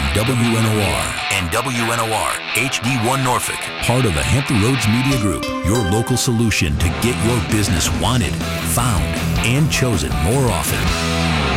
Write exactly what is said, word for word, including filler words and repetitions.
W N O R. And W N O R, H D one Norfolk. Part of the Hampton Roads Media Group, your local solution to get your business wanted, found, and chosen more often.